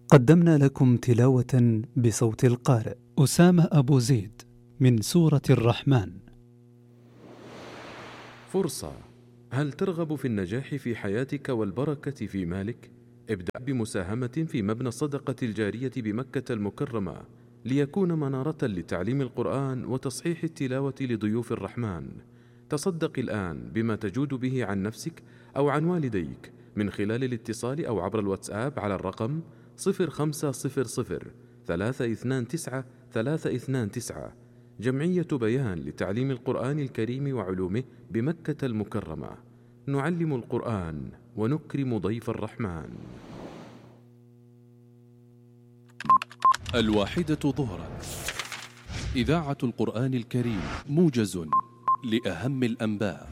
قدمنا لكم تلاوة بصوت القارئ أسامة أبو زيد من سورة الرحمن. فرصة. هل ترغب في النجاح في حياتك والبركة في مالك؟ ابدأ بمساهمة في مبنى الصدقة الجارية بمكة المكرمة ليكون منارة لتعليم القرآن وتصحيح التلاوة لضيوف الرحمن. تصدق الآن بما تجود به عن نفسك أو عن والديك من خلال الاتصال أو عبر الواتساب على الرقم 0500 329 329. جمعية بيان لتعليم القرآن الكريم وعلومه بمكة المكرمة. نعلم القرآن ونكرم ضيف الرحمن. 1:00 ظهرا. إذاعة القرآن الكريم، موجز لأهم الأنباء.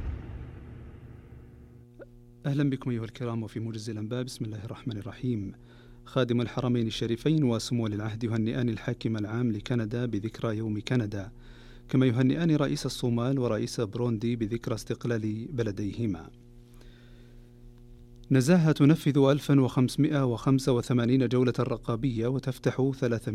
أهلا بكم أيها الكرام وفي موجز الأنباء. بسم الله الرحمن الرحيم. خادم الحرمين الشريفين وسمو العهد يهنئان الحاكم العام لكندا بذكرى يوم كندا، كما يهنئان رئيس الصومال ورئيس بروندي بذكرى استقلال بلديهما. نزاهة تنفذ 1585 جولة رقابية وتفتح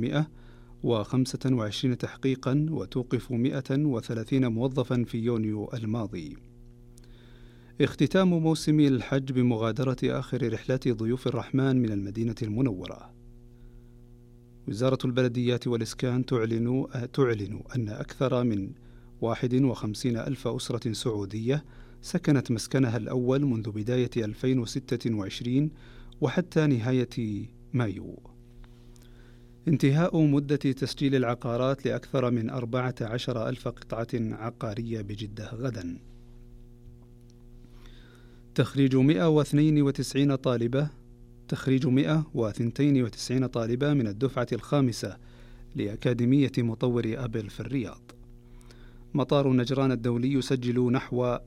325 تحقيقا وتوقف 130 موظفا في يونيو الماضي. اختتام موسم الحج بمغادرة آخر رحلات ضيوف الرحمن من المدينة المنورة. وزارة البلديات والإسكان تعلن أن أكثر من 51 ألف أسرة سعودية سكنت مسكنها الأول منذ بداية 2026 وحتى نهاية مايو. انتهاء مدة تسجيل العقارات لأكثر من 14 ألف قطعة عقارية بجدة غدا. تخريج 192 طالبة من الدفعة الخامسة لأكاديمية مطوري أبل في الرياض. مطار نجران الدولي يسجل نحو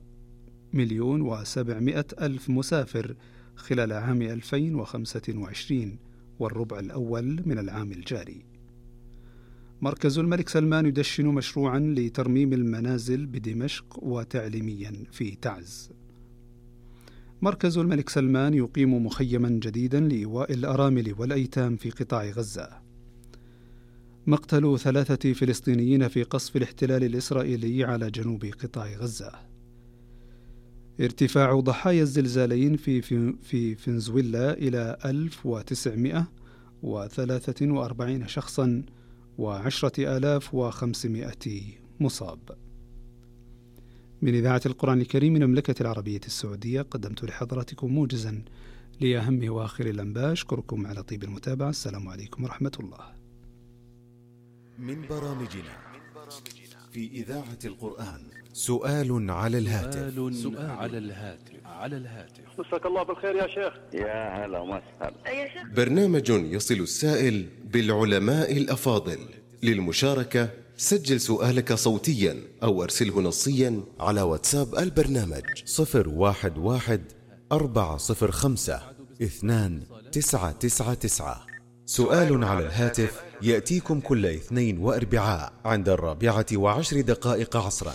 1,700,000 مسافر خلال عام 2025 والربع الأول من العام الجاري. مركز الملك سلمان يدشن مشروعا لترميم المنازل بدمشق وتعليميا في تعز. مركز الملك سلمان يقيم مخيما جديدا لإيواء الأرامل والأيتام في قطاع غزة. مقتل 3 فلسطينيين في قصف الاحتلال الإسرائيلي على جنوب قطاع غزة. ارتفاع ضحايا الزلزالين في فنزويلا إلى 1943 شخصا و10,500 مصاب. من إذاعة القرآن الكريم من المملكة العربية السعودية قدمت لحضراتكم موجزا لأهم وآخر الأنباء. أشكركم على طيب المتابعة. السلام عليكم ورحمة الله. من برامجنا في إذاعة القرآن سؤال على الهاتف. مساك الله بالخير يا شيخ. يا هلا وسهلا يا شيخ. برنامج يصل السائل بالعلماء الأفاضل. للمشاركة سجل سؤالك صوتيا أو أرسله نصيا على واتساب البرنامج 011-405-2999. سؤال على الهاتف يأتيكم كل اثنين وأربعاء عند 4:10 عصرا.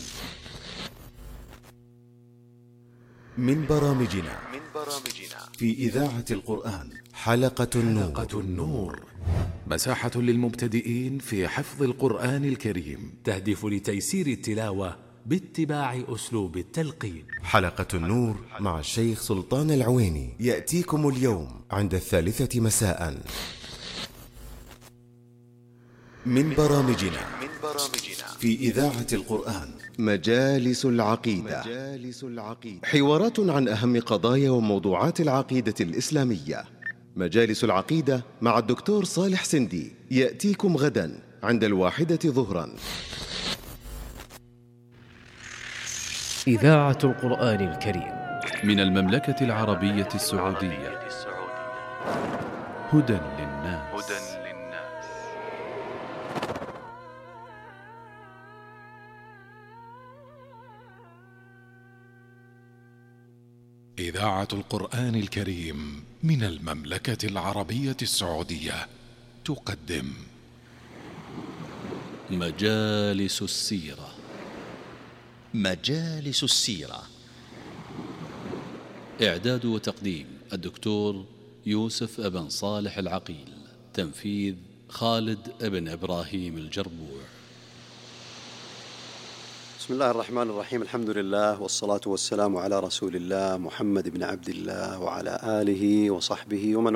من برامجنا في إذاعة القرآن حلقة النور. مساحة للمبتدئين في حفظ القرآن الكريم، تهدف لتيسير التلاوة باتباع أسلوب التلقين. حلقة النور مع الشيخ سلطان العويني يأتيكم اليوم عند 3 مساء. من برامجنا في إذاعة القرآن مجالس العقيدة. حوارات عن أهم قضايا وموضوعات العقيدة الإسلامية. مجالس العقيدة مع الدكتور صالح سندي يأتيكم غدا عند 1:00 ظهرا. إذاعة القرآن الكريم من المملكة العربية السعودية. هدى للناس. إذاعة القرآن الكريم من المملكة العربية السعودية تقدم مجالس السيرة. إعداد وتقديم الدكتور يوسف بن صالح العقيل. تنفيذ خالد بن إبراهيم الجربوع. بسم الله الرحمن الرحيم. الحمد لله والصلاة والسلام على رسول الله محمد بن عبد الله وعلى آله وصحبه ومن